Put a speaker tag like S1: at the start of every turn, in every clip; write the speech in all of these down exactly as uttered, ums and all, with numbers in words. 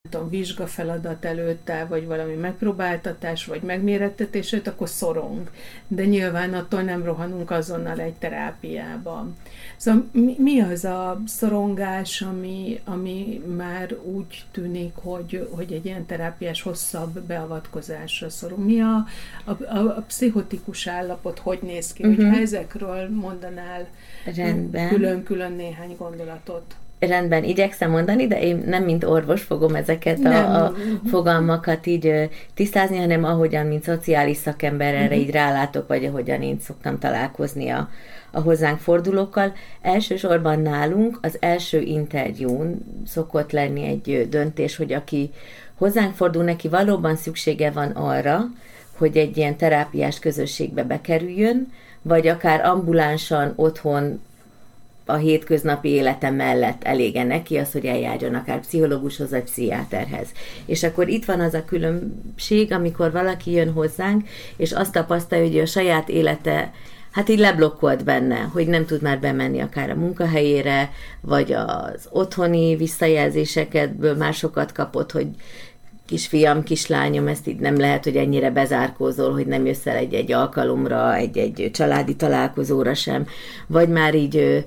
S1: tudom, vizsgafeladat előtt áll, vagy valami megpróbáltatás, vagy megmérettetés előtt, akkor szorong. De nyilván attól nem rohanunk azonnal egy terápiába. Szóval mi, mi az a szorongás, ami, ami már úgy tűnik, hogy, hogy egy ilyen terápiás hosszabb beavatkozásra szorul? Mi a, a, a, a pszichotikus állapot, hogy néz ki? Uh-huh. Hogyha ezekről mondanál
S2: Rendben.
S1: külön-külön néhány gondolatot.
S2: Rendben, igyekszem mondani, de én nem mint orvos fogom ezeket a, a fogalmakat így tisztázni, hanem ahogyan, mint szociális szakember erre így rálátok, vagy ahogyan én szoktam találkozni a, a hozzánk fordulókkal. Elsősorban nálunk az első interjún szokott lenni egy döntés, hogy aki hozzánk fordul, neki valóban szüksége van arra, hogy egy ilyen terápiás közösségbe bekerüljön, vagy akár ambulánsan otthon a hétköznapi élete mellett elége neki az, hogy eljárjon akár pszichológushoz, vagy pszichiáterhez. És akkor itt van az a különbség, amikor valaki jön hozzánk, és azt tapasztalja, hogy a saját élete hát így leblokkolt benne, hogy nem tud már bemenni akár a munkahelyére, vagy az otthoni visszajelzéseketből már sokat kapott, hogy kisfiam, kislányom, ezt így nem lehet, hogy ennyire bezárkózol, hogy nem jössz el egy-egy alkalomra, egy-egy családi találkozóra sem, vagy már így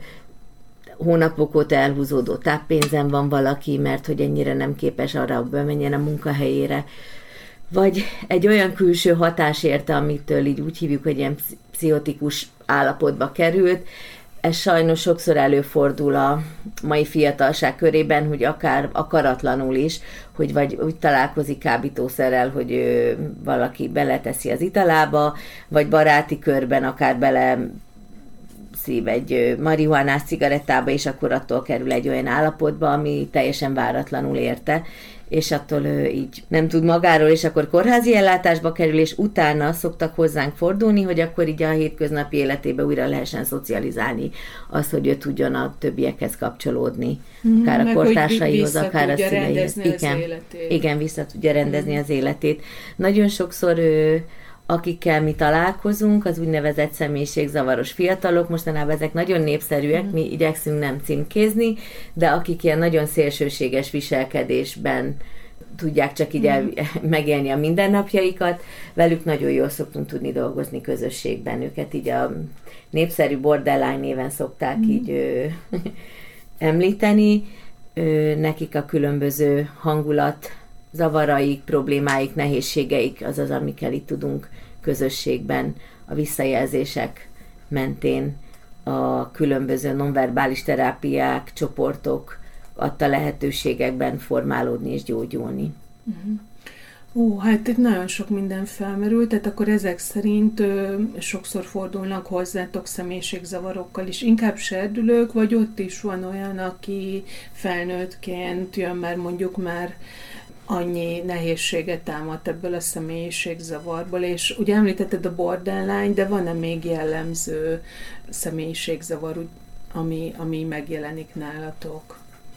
S2: hónapok óta elhúzódó táppénzen van valaki, mert hogy ennyire nem képes arra, hogy bemenjen a munkahelyére, vagy egy olyan külső hatás érte, amitől így úgy hívjuk, hogy ilyen pszichotikus állapotba került. Ez sajnos sokszor előfordul a mai fiatalság körében, hogy akár akaratlanul is, hogy vagy úgy találkozik kábítószerrel, hogy ő, valaki beleteszi az italába, vagy baráti körben akár bele szív egy marihuánás cigarettába, és akkor attól kerül egy olyan állapotba, ami teljesen váratlanul érte, és attól ő így nem tud magáról, és akkor kórházi ellátásba kerül, és utána szoktak hozzánk fordulni, hogy akkor így a hétköznapi életébe újra lehessen szocializálni az, hogy ő tudjon a többiekhez kapcsolódni, mm, akár a kortársaihoz, akár a szüleihez. Igen, igen, vissza tudja rendezni mm. az életét. Nagyon sokszor ő, akikkel mi találkozunk, az úgynevezett személyiségzavaros fiatalok, mostanában ezek nagyon népszerűek, mi igyekszünk nem címkézni, de akik ilyen nagyon szélsőséges viselkedésben tudják csak így el, megélni a mindennapjaikat, velük nagyon jól szoktunk tudni dolgozni közösségben. Őket így a népszerű borderline néven szokták mm. így ö, említeni. Ö, nekik a különböző hangulat, zavaraik, problémáik, nehézségeik az az, amikkel itt tudunk közösségben a visszajelzések mentén a különböző nonverbális terápiák, csoportok adta lehetőségekben formálódni és gyógyulni.
S1: Uh-huh. Ó, hát itt nagyon sok minden felmerült, tehát akkor ezek szerint ö, sokszor fordulnak hozzátok személyiségzavarokkal is, inkább serdülők, vagy ott is van olyan, aki felnőttként jön, mert mondjuk már annyi nehézséget támadt ebből a személyiségzavarból, és ugye említetted a borderline, de van-e még jellemző személyiségzavar, ami, ami megjelenik nálatok?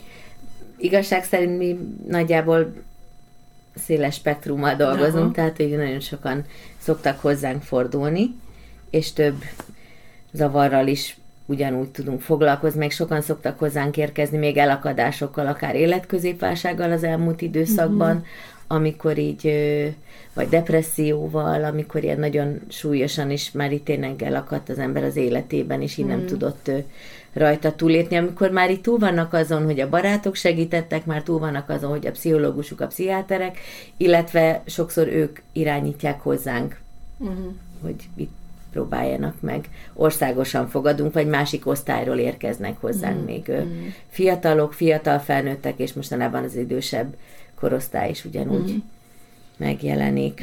S2: Igazság szerint mi nagyjából széles spektrummal dolgozunk, Aha. tehát hogy nagyon sokan szoktak hozzánk fordulni, és több zavarral is ugyanúgy tudunk foglalkozni, meg sokan szoktak hozzánk érkezni még elakadásokkal, akár életközépválsággal az elmúlt időszakban, uh-huh. amikor így, vagy depresszióval, amikor ilyen nagyon súlyosan is már itt tényleg elakadt az ember az életében, és így uh-huh. nem tudott rajta túlépni, amikor már itt túl vannak azon, hogy a barátok segítettek, már túl vannak azon, hogy a pszichológusuk, a pszichiáterek, illetve sokszor ők irányítják hozzánk, uh-huh. hogy itt próbáljanak meg. Országosan fogadunk, vagy másik osztályról érkeznek hozzánk mm. még mm. fiatalok, fiatal felnőttek, és mostanában az idősebb korosztály is ugyanúgy mm. megjelenik.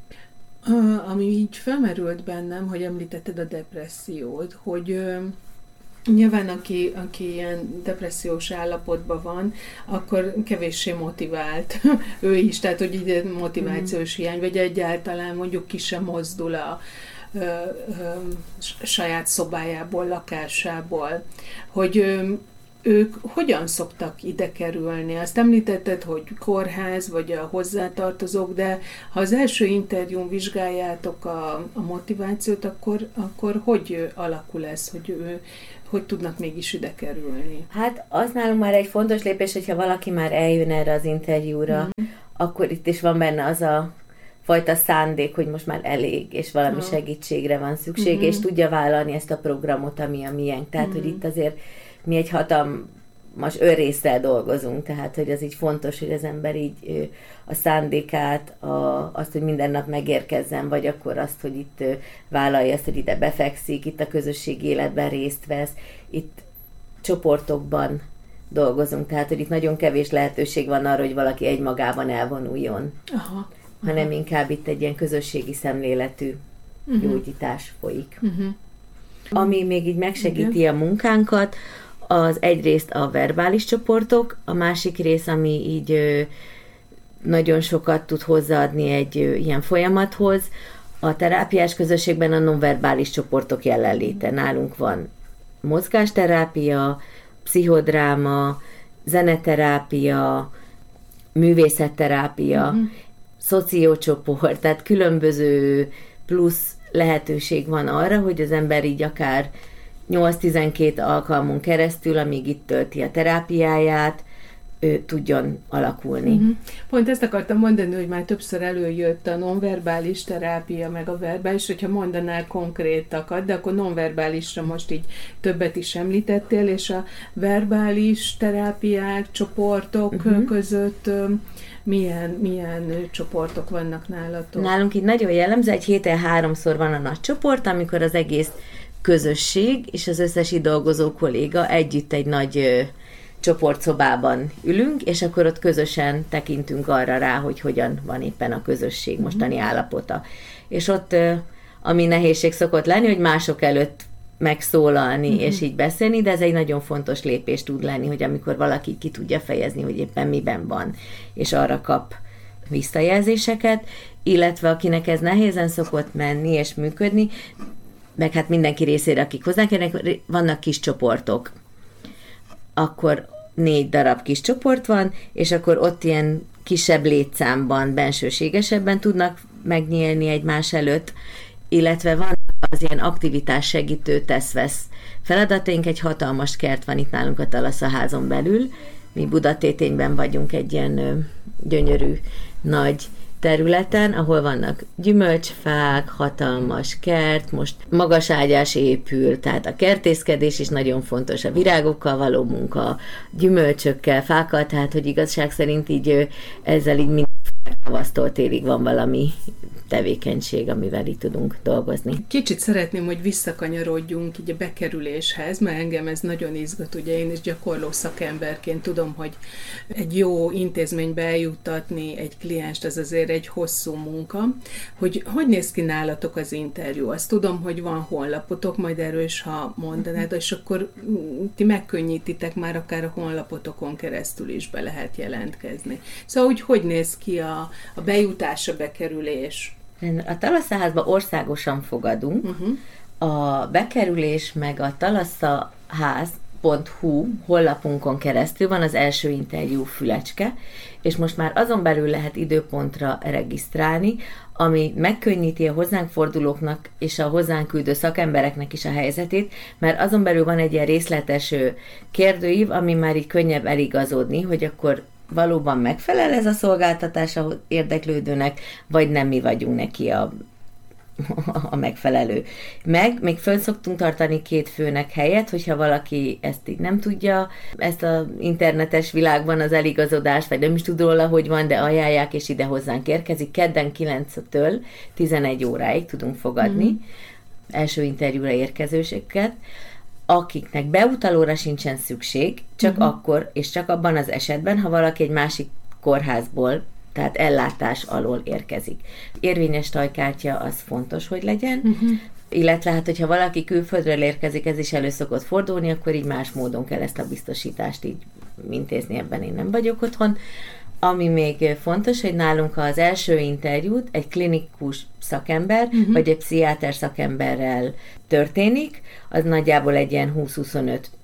S1: Mm. Ami így felmerült bennem, hogy említetted a depressziót, hogy ö, nyilván aki, aki ilyen depressziós állapotban van, akkor kevéssé motivált ő is, tehát hogy így motivációs mm. hiány, vagy egyáltalán mondjuk ki sem mozdul a Ö, ö, saját szobájából, lakásából, hogy ö, ők hogyan szoktak ide kerülni? Azt említetted, hogy kórház, vagy a hozzátartozók, de ha az első interjún vizsgáljátok a, a motivációt, akkor, akkor hogy alakul ez, hogy ő, hogy tudnak mégis ide kerülni?
S2: Hát az nálunk már egy fontos lépés, hogyha valaki már eljön erre az interjúra, mm. akkor itt is van benne az a fajta szándék, hogy most már elég, és valami ja. segítségre van szükség, mm-hmm. és tudja vállalni ezt a programot, ami a miénk. Tehát, mm-hmm. hogy itt azért mi egy hatalmas önrészsel dolgozunk, tehát, hogy az így fontos, hogy az ember így a szándékát, a, azt, hogy minden nap megérkezzen, vagy akkor azt, hogy itt vállalja azt, hogy ide befekszik, itt a közösségi életben részt vesz, itt csoportokban dolgozunk, tehát, hogy itt nagyon kevés lehetőség van arra, hogy valaki egymagában elvonuljon. Aha. hanem inkább itt egy ilyen közösségi szemléletű uh-huh. gyógyítás folyik. Uh-huh. Ami még így megsegíti Igen. a munkánkat, az egyrészt a verbális csoportok, a másik rész, ami így ö, nagyon sokat tud hozzáadni egy ö, ilyen folyamathoz, a terápiás közösségben a nonverbális csoportok jelenléte. Nálunk van mozgásterápia, pszichodráma, zeneterápia, művészetterápia, uh-huh. szociócsoport, tehát különböző plusz lehetőség van arra, hogy az ember így akár nyolc-tizenkét alkalmon keresztül, amíg itt tölti a terápiáját, ő tudjon alakulni. Uh-huh.
S1: Pont ezt akartam mondani, hogy már többször előjött a nonverbális terápia, meg a verbális, hogyha mondanál konkrétakat, de akkor nonverbálisra most így többet is említettél, és a verbális terápiák, csoportok uh-huh. között milyen, milyen csoportok vannak nálatok?
S2: Nálunk így nagyon jellemző, egy héten háromszor van a nagy csoport, amikor az egész közösség és az összes itt dolgozó kolléga együtt egy nagy ö, csoportszobában ülünk, és akkor ott közösen tekintünk arra rá, hogy hogyan van éppen a közösség mostani állapota. És ott, ö, ami nehézség szokott lenni, hogy mások előtt megszólalni, mm-hmm. és így beszélni, de ez egy nagyon fontos lépés tud lenni, hogy amikor valaki ki tudja fejezni, hogy éppen miben van, és arra kap visszajelzéseket, illetve akinek ez nehézen szokott menni és működni, meg hát mindenki részére, akik hozzánk jönnek, vannak kis csoportok. Akkor négy darab kis csoport van, és akkor ott ilyen kisebb létszámban, bensőségesebben tudnak megnyílni egymás előtt, illetve van az ilyen aktivitás segítő tesz-vesz feladataink, egy hatalmas kert van itt nálunk a Talaszaházon belül, mi Budatétényben vagyunk egy ilyen ö, gyönyörű nagy területen, ahol vannak gyümölcsfák, hatalmas kert, most magas ágyás épül, tehát a kertészkedés is nagyon fontos, a virágokkal való munka, gyümölcsökkel, fákkal, tehát hogy igazság szerint így ezzel így mind tavasztól télig van valami tevékenység, amivel így tudunk dolgozni.
S1: Kicsit szeretném, hogy visszakanyarodjunk így a bekerüléshez, mert engem ez nagyon izgat, ugye én is gyakorló szakemberként tudom, hogy egy jó intézménybe eljuttatni egy klienst, az azért egy hosszú munka. Hogy hogy néz ki nálatok az interjú? Azt tudom, hogy van honlapotok, majd erről is, ha mondanád, és akkor ti megkönnyítitek, már akár a honlapotokon keresztül is be lehet jelentkezni. Szóval, hogy hogy néz ki a, a bejutás, a bekerülés?
S2: A Talaszaházba országosan fogadunk. Uh-huh. A bekerülés meg a talaszaház pont hu honlapunkon keresztül van az első interjú fülecske, és most már azon belül lehet időpontra regisztrálni, ami megkönnyíti a hozzánk fordulóknak és a hozzánk küldő szakembereknek is a helyzetét, mert azon belül van egy ilyen részletes kérdőív, ami már így könnyebb eligazodni, hogy akkor valóban megfelel ez a szolgáltatás a érdeklődőnek, vagy nem mi vagyunk neki a, a megfelelő. Meg még fönn szoktunk tartani két főnek helyet, hogyha valaki ezt így nem tudja, ezt az internetes világban az eligazodást, vagy nem is tud róla, hogy van, de ajánlják, és ide hozzánk érkezik. Kedden kilenctől tizenegy óráig tudunk fogadni mm-hmm. első interjúra érkezőseket, akiknek beutalóra sincsen szükség, csak uh-huh. akkor, és csak abban az esetben, ha valaki egy másik kórházból, tehát ellátás alól érkezik. Érvényes tajkártya az fontos, hogy legyen, uh-huh. illetve hát, hogyha valaki külföldről érkezik, ez is elő szokott fordulni, akkor így más módon kell ezt a biztosítást így intézni, ebben én nem vagyok otthon. Ami még fontos, hogy nálunk az első interjút egy klinikus szakember, uh-huh. vagy egy pszichiáter szakemberrel történik, az nagyjából egy ilyen húsz-huszonöt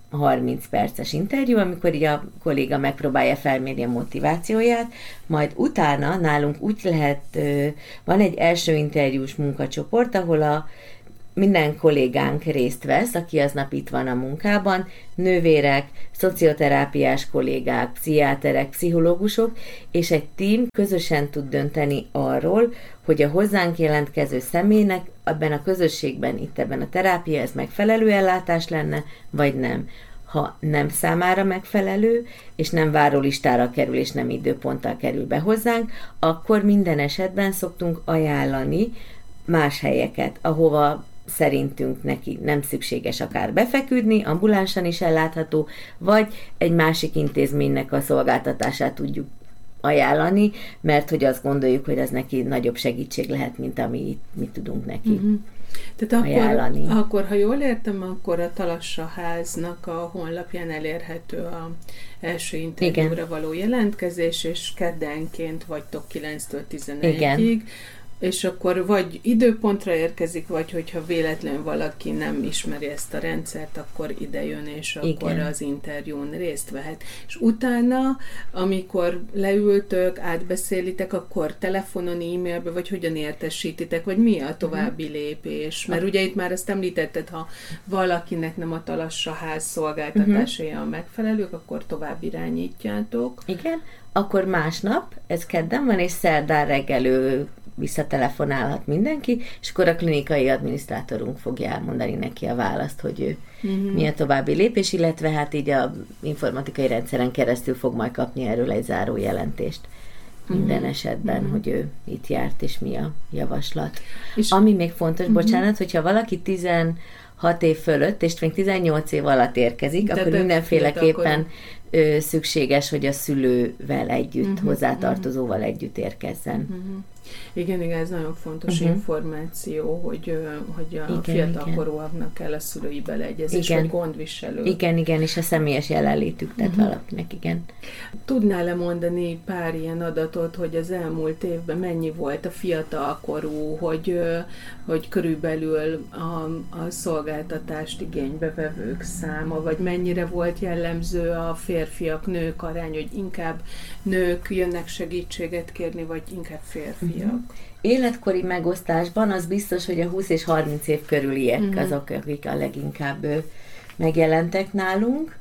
S2: harminc perces interjú, amikor így a kolléga megpróbálja felmérni a motivációját, majd utána nálunk úgy lehet, van egy első interjús munkacsoport, ahol a minden kollégánk részt vesz, aki aznap itt van a munkában, nővérek, szocioterápiás kollégák, pszichiáterek, pszichológusok, és egy tím közösen tud dönteni arról, hogy a hozzánk jelentkező személynek ebben a közösségben, itt ebben a terápia, ez megfelelő ellátás lenne, vagy nem. Ha nem számára megfelelő, és nem várólistára kerül, és nem időponttal kerül be hozzánk, akkor minden esetben szoktunk ajánlani más helyeket, ahova szerintünk neki nem szükséges akár befeküdni, ambulánsan is ellátható, vagy egy másik intézménynek a szolgáltatását tudjuk ajánlani, mert hogy azt gondoljuk, hogy az neki nagyobb segítség lehet, mint ami mi tudunk neki uh-huh.
S1: Tehát
S2: ajánlani.
S1: Akkor, akkor, ha jól értem, akkor a Talassa Háznak a honlapján elérhető a első interjúra Igen. való jelentkezés, és keddenként vagytok kilenctől tizenegyig. Igen. És akkor vagy időpontra érkezik, vagy hogyha véletlenül valaki nem ismeri ezt a rendszert, akkor ide jön, és akkor Igen. az interjún részt vehet. És utána, amikor leültök, átbeszélitek, akkor telefonon, e-mailbe, vagy hogyan értesítitek, vagy mi a további uh-huh. lépés? Mert ugye itt már azt említetted, ha valakinek nem a Talassa Ház szolgáltatásai uh-huh. a megfelelők, akkor tovább irányítjátok.
S2: Igen, akkor másnap, ez kedden van, és szerdán reggelő visszatelefonálhat mindenki, és akkor a klinikai adminisztrátorunk fogja elmondani neki a választ, hogy ő uh-huh. mi a további lépés, illetve hát így a informatikai rendszeren keresztül fog majd kapni erről egy záró jelentést minden uh-huh. esetben, uh-huh. hogy ő itt járt, és mi a javaslat. És ami még fontos, uh-huh. bocsánat, hogyha valaki tizenhat év fölött, és még tizennyolc év alatt érkezik, de akkor mindenféleképpen akkor szükséges, hogy a szülővel együtt, uh-huh. hozzátartozóval uh-huh. együtt érkezzen.
S1: Uh-huh. Igen, igen, ez nagyon fontos uh-huh. információ, hogy, hogy a igen, fiatalkorúaknak kell a szülői beleegyezés, vagy gondviselő.
S2: Igen, igen, és a személyes jelenlétük, tehát uh-huh. valakinek, igen.
S1: Tudnál-e mondani pár ilyen adatot, hogy az elmúlt évben mennyi volt a fiatalkorú, hogy, hogy körülbelül a, a szolgáltatást igénybevevők száma, vagy mennyire volt jellemző a férfiak, nők arány, hogy inkább nők jönnek segítséget kérni, vagy inkább férfiak? Uh-huh.
S2: Életkori megosztásban az biztos, hogy a húsz és harminc év körüliek uh-huh. azok, akik a leginkább megjelentek nálunk.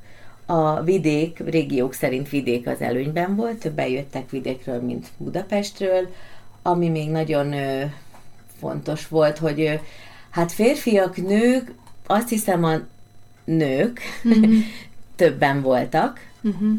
S2: A vidék, régiók szerint vidék az előnyben volt, többen jöttek vidékről, mint Budapestről, ami még nagyon ö, fontos volt, hogy ö, hát férfiak, nők, azt hiszem a nők uh-huh. többen voltak. Uh-huh.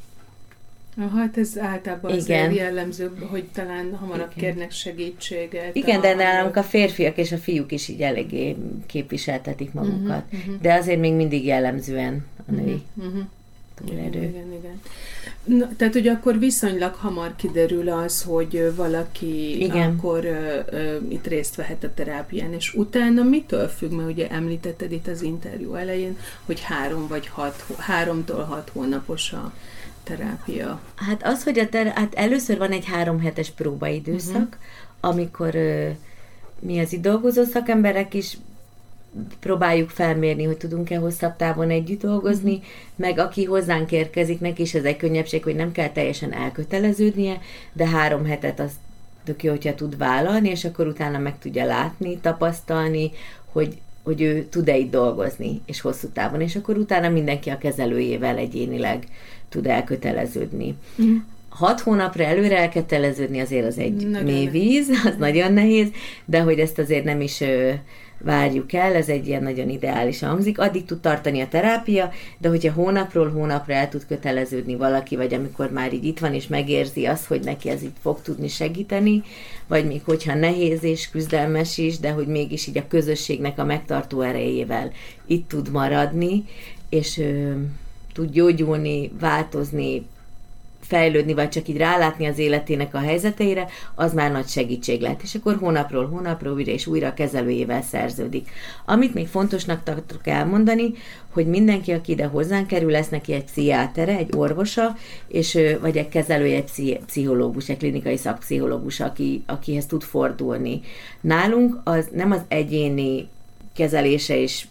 S1: Hát ez általában azért jellemző, hogy talán hamarabb Igen. kérnek segítséget.
S2: Igen, a, de nálunk a férfiak és a fiúk is így eléggé képviseltetik magukat. Uh-huh, uh-huh. De azért még mindig jellemzően a női uh-huh. túlerő.
S1: Igen, igen, igen. Na, tehát ugye akkor viszonylag hamar kiderül az, hogy valaki igen. akkor uh, uh, itt részt vehet a terápián, és utána mitől függ, mert ugye említetted itt az interjú elején, hogy három vagy hat, háromtól hat hónapos a terápia.
S2: Hát az, hogy a ter- hát először van egy három hetes próbaidőszak, uh-huh. amikor ö, mi az itt dolgozó szakemberek is próbáljuk felmérni, hogy tudunk-e hosszabb távon együtt dolgozni, uh-huh. meg aki hozzánk érkezik, neki is ez egy könnyebbség, hogy nem kell teljesen elköteleződnie, de három hetet az tök jó, hogyha tud vállalni, és akkor utána meg tudja látni, tapasztalni, hogy hogy ő tud-e itt dolgozni, és hosszú távon, és akkor utána mindenki a kezelőjével egyénileg tud elköteleződni. Mm. Hat hónapra előre elköteleződni azért az egy nagyon mély víz, az nagyon nehéz, de hogy ezt azért nem is ö, várjuk el, ez egy ilyen nagyon ideális hangzik. Addig tud tartani a terápia, de hogyha hónapról hónapra el tud köteleződni valaki, vagy amikor már így itt van, és megérzi azt, hogy neki ez itt fog tudni segíteni, vagy még hogyha nehéz és küzdelmes is, de hogy mégis így a közösségnek a megtartó erejével itt tud maradni, és ö, tud gyógyulni, változni, fejlődni, vagy csak így rálátni az életének a helyzeteire, az már nagy segítség lehet. És akkor hónapról hónapra újra és újra a kezelőjével szerződik. Amit még fontosnak tartok elmondani, hogy mindenki, aki ide hozzánk kerül, lesz neki egy pszichiátere, egy orvosa, és, vagy egy kezelője, egy pszichológus, egy klinikai szakpszichológus, aki, akihez tud fordulni. Nálunk az nem az egyéni kezelése és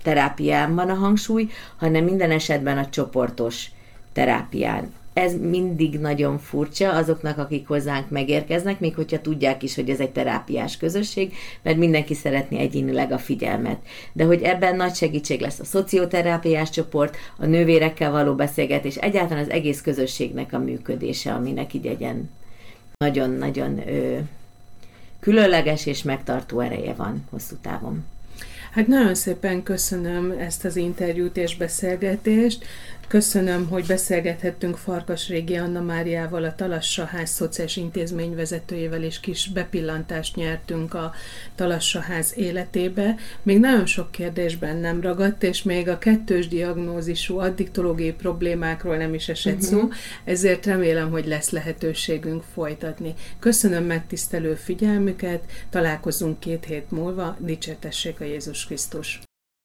S2: terápián van a hangsúly, hanem minden esetben a csoportos terápián. Ez mindig nagyon furcsa azoknak, akik hozzánk megérkeznek, még hogyha tudják is, hogy ez egy terápiás közösség, mert mindenki szeretné egyénileg a figyelmet. De hogy ebben nagy segítség lesz a szocioterápiás csoport, a nővérekkel való beszélgetés, egyáltalán az egész közösségnek a működése, aminek így egyen nagyon-nagyon ö, különleges és megtartó ereje van hosszú távon.
S1: Hát nagyon szépen köszönöm ezt az interjút és beszélgetést. Köszönöm, hogy beszélgethettünk Farkas Régi Anna Máriával, a Talassa Ház szociális intézmény vezetőjével, és kis bepillantást nyertünk a Talassa Ház életébe. Még nagyon sok kérdésben nem ragadt, és még a kettős diagnózisú addiktológiai problémákról nem is esett uh-huh. szó, ezért remélem, hogy lesz lehetőségünk folytatni. Köszönöm megtisztelő figyelmüket, találkozunk két hét múlva, dicsértessék a Jézus Krisztus!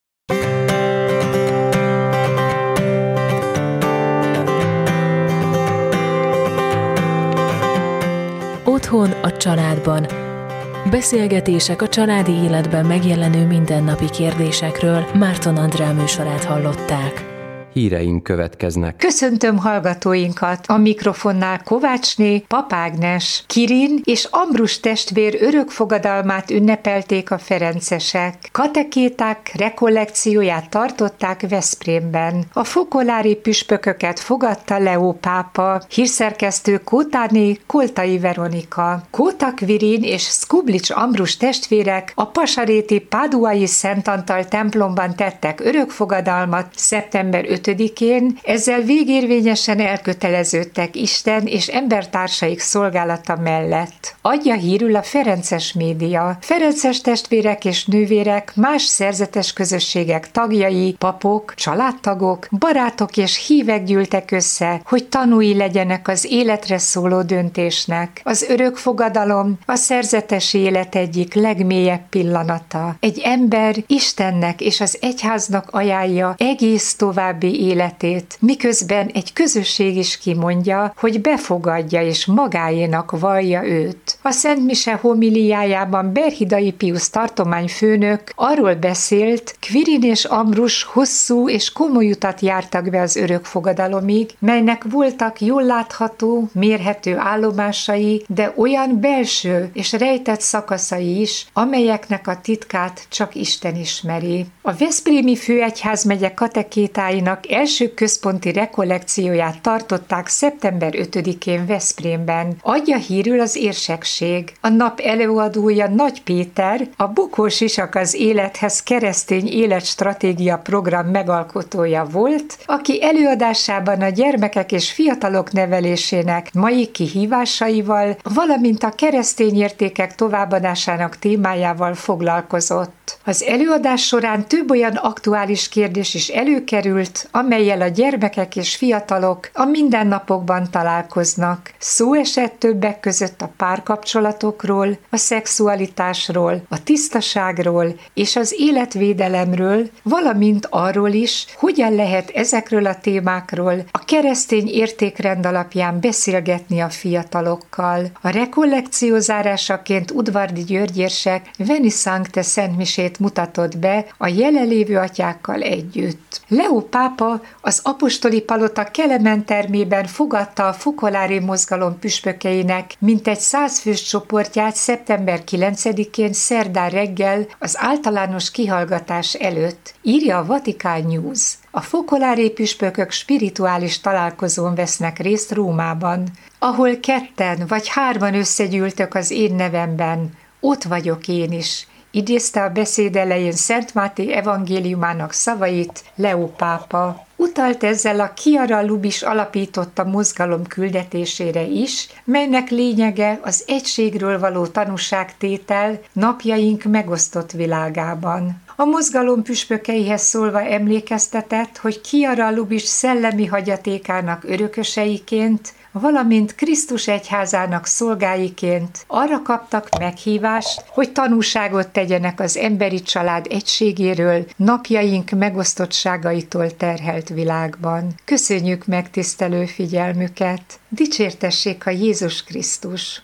S3: Otthon a családban. Beszélgetések a családi életben megjelenő mindennapi kérdésekről. Márton Andrá műsorát hallották.
S4: Híreink következnek.
S5: Köszöntöm hallgatóinkat! A mikrofonnál Kovácsné, Papágnes, Kirin és Ambrus testvér örökfogadalmát ünnepelték a ferencesek. Katekéták rekollekcióját tartották Veszprémben. A fokolári püspököket fogadta Leó pápa, hírszerkesztő Kótáné, Koltai Veronika. Kóta Kvirin és Skublics Ambrus testvérek a pasaréti Páduai Szent Antal templomban tettek örökfogadalmat szeptember ötödikén, ezzel végérvényesen elköteleződtek Isten és embertársaik szolgálata mellett. Adja hírül a Ferences média. Ferences testvérek és nővérek, más szerzetes közösségek tagjai, papok, családtagok, barátok és hívek gyűltek össze, hogy tanúi legyenek az életre szóló döntésnek. Az örökfogadalom a szerzetes élet egyik legmélyebb pillanata. Egy ember Istennek és az egyháznak ajánlja egész további életét, miközben egy közösség is kimondja, hogy befogadja és magáénak vallja őt. A Szent Mise homiliájában Berhidai Piusz tartományfőnök arról beszélt, Kvirin és Ambrus hosszú és komoly utat jártak be az örökfogadalomig, melynek voltak jól látható, mérhető állomásai, de olyan belső és rejtett szakaszai is, amelyeknek a titkát csak Isten ismeri. A Veszprémi Főegyházmegye katekétáinak első központi rekollekcióját tartották szeptember ötödikén Veszprémben. Adja hírül az érsekség. A nap előadója Nagy Péter, a Bukó Sisak az élethez keresztény életstratégia program megalkotója volt, aki előadásában a gyermekek és fiatalok nevelésének mai kihívásaival, valamint a keresztény értékek továbbadásának témájával foglalkozott. Az előadás során több olyan aktuális kérdés is előkerült, amellyel a gyermekek és fiatalok a mindennapokban találkoznak. Szó esett többek között a párkapcsolatokról, a szexualitásról, a tisztaságról és az életvédelemről, valamint arról is, hogyan lehet ezekről a témákról a keresztény értékrend alapján beszélgetni a fiatalokkal. A rekollekció zárásaként Udvardi György érsek Veni Sancte szentmisét mutatott be a jelenlévő atyákkal együtt. Leó pápa az apostoli palota Kelemen termében fogadta a fokolári mozgalom püspökeinek mintegy százfős csoportját szeptember kilencedikén szerdán reggel az általános kihallgatás előtt, írja a Vatikán News. A fokolári püspökök spirituális találkozón vesznek részt Rómában, ahol ketten vagy hárman összegyűltök az én nevemben, ott vagyok én is, idézte a beszéd elején Szent Máté evangéliumának szavait Leó pápa. Utalt ezzel a Chiara Lubis alapította mozgalom küldetésére is, melynek lényege az egységről való tanúságtétel napjaink megosztott világában. A mozgalom püspökeihez szólva emlékeztetett, hogy Chiara Lubis szellemi hagyatékának örököseiként, valamint Krisztus egyházának szolgáiként arra kaptak meghívást, hogy tanúságot tegyenek az emberi család egységéről napjaink megosztottságaitól terhelt világban. Köszönjük megtisztelő figyelmüket! Dicsértessék a Jézus Krisztus!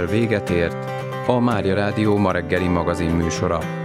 S4: véget ért a Mária Rádió ma reggeli magazin műsora.